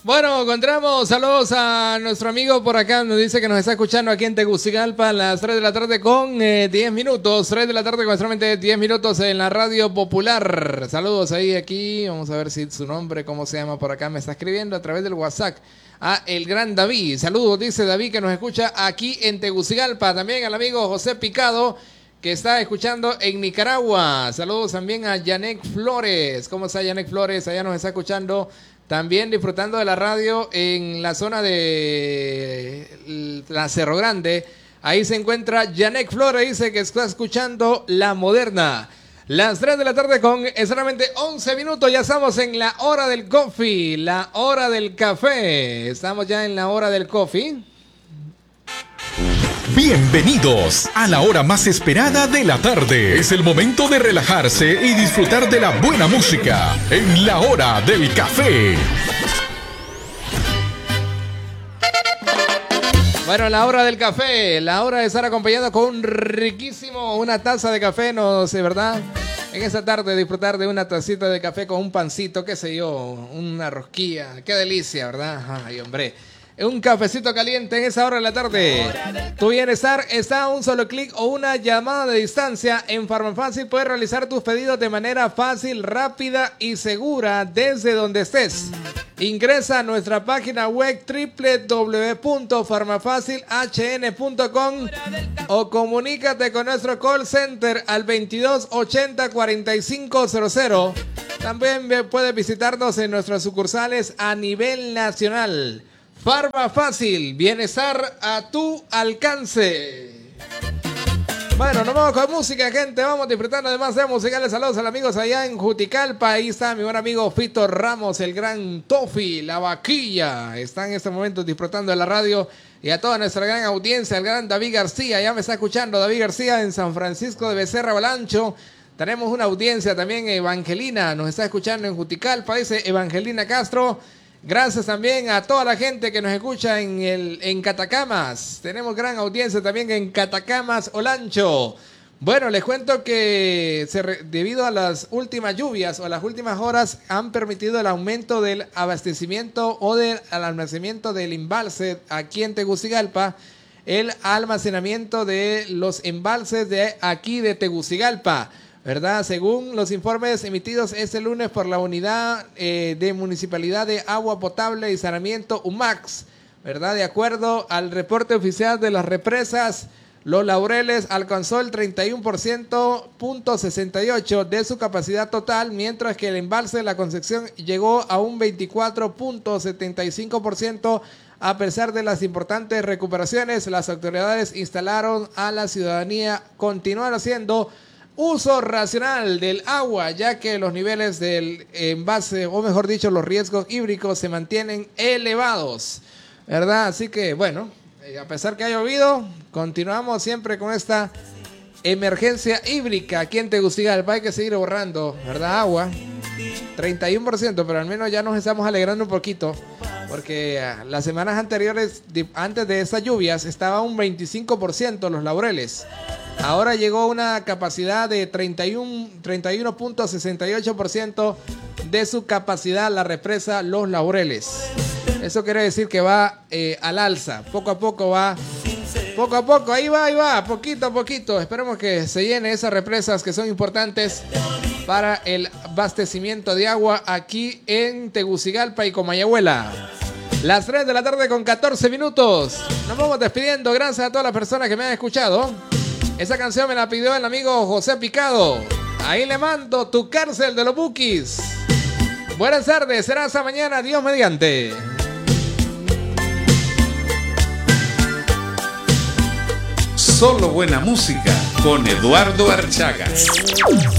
Bueno, encontramos saludos a nuestro amigo por acá, nos dice que nos está escuchando aquí en Tegucigalpa a las 3 de la tarde con 10 minutos, 3 de la tarde con solamente 10 minutos en la radio popular. Saludos ahí, aquí, vamos a ver si su nombre, cómo se llama por acá, me está escribiendo a través del WhatsApp. A el gran David, saludos, dice David que nos escucha aquí en Tegucigalpa, también al amigo José Picado que está escuchando en Nicaragua. Saludos también a Yanek Flores, ¿cómo está Yanek Flores? Allá nos está escuchando. También disfrutando de la radio en la zona de la Cerro Grande. Ahí se encuentra Yanek Flores, dice que está escuchando La Moderna. Las 3 de la tarde con solamente 11 minutos. Ya estamos en la hora del coffee, la hora del café. Estamos ya en la hora del coffee. Bienvenidos a la hora más esperada de la tarde. Es el momento de relajarse y disfrutar de la buena música en la hora del café. Bueno, la hora del café, la hora de estar acompañado con un riquísimo, una taza de café, no sé, ¿verdad? En esta tarde disfrutar de una tacita de café con un pancito, qué sé yo, una rosquilla, qué delicia, ¿verdad? Ay, hombre. Un cafecito caliente en esa hora de la tarde. Tu bienestar está a un solo clic o una llamada de distancia. En Farmafácil puedes realizar tus pedidos de manera fácil, rápida y segura desde donde estés. Ingresa a nuestra página web www.farmafacilhn.com o comunícate con nuestro call center al 2280 4500. También puedes visitarnos en nuestras sucursales a nivel nacional. Farmafácil, bienestar a tu alcance. Bueno, nos vamos con música, gente. Vamos disfrutando además de musicales. Saludos a los amigos allá en Juticalpa. Ahí está mi buen amigo Fito Ramos, el gran Tofi, la vaquilla. Está en este momento disfrutando de la radio. Y a toda nuestra gran audiencia, el gran David García. Ya me está escuchando David García en San Francisco de Becerra Balancho. Tenemos una audiencia también, Evangelina. Nos está escuchando en Juticalpa, dice Evangelina Castro. Gracias también a toda la gente que nos escucha en Catacamas. Tenemos gran audiencia también en Catacamas, Olancho. Bueno, les cuento que debido a las últimas lluvias o a las últimas horas han permitido el aumento del abastecimiento o del almacenamiento del embalse aquí en Tegucigalpa. El almacenamiento de los embalses de aquí de Tegucigalpa, ¿verdad? Según los informes emitidos este lunes por la Unidad de Municipalidad de Agua Potable y Saneamiento UMAX, ¿verdad? De acuerdo al reporte oficial de las represas, Los Laureles alcanzó el 31.68% de su capacidad total, mientras que el embalse de La Concepción llegó a un 24.75%. A pesar de las importantes recuperaciones, las autoridades instalaron a la ciudadanía continuar haciendo uso racional del agua, ya que los niveles del envase, o mejor dicho, los riesgos hídricos se mantienen elevados, ¿verdad? Así que, bueno, a pesar que ha llovido, continuamos siempre con esta emergencia hídrica aquí en Tegucigalpa. Hay que seguir ahorrando, ¿verdad? Agua, 31%, pero al menos ya nos estamos alegrando un poquito, porque las semanas anteriores, antes de esas lluvias, estaba un 25% Los Laureles. Ahora llegó a una capacidad de 31.68% de su capacidad la represa Los Laureles. Eso quiere decir que va al alza. Poco a poco, ahí va, poquito a poquito. Esperemos que se llene esas represas que son importantes para el abastecimiento de agua aquí en Tegucigalpa y Comayagüela. Las 3 de la tarde con 14 minutos. Nos vamos despidiendo. Gracias a todas las personas que me han escuchado. Esa canción me la pidió el amigo José Picado. Ahí le mando Tu Cárcel de los Bukis. Buenas tardes, será hasta mañana, Dios mediante. Solo buena música con Eduardo Archagas.